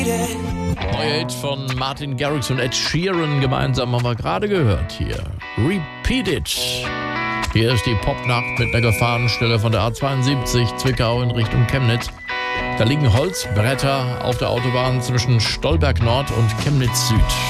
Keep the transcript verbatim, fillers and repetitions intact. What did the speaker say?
Neuer Hit von Martin Garrix und Ed Sheeran gemeinsam haben wir gerade gehört hier. Repeat It. Hier ist die Popnacht mit einer Gefahrenstelle von der A zweiundsiebzig Zwickau in Richtung Chemnitz. Da liegen Holzbretter auf der Autobahn zwischen Stolberg Nord und Chemnitz Süd.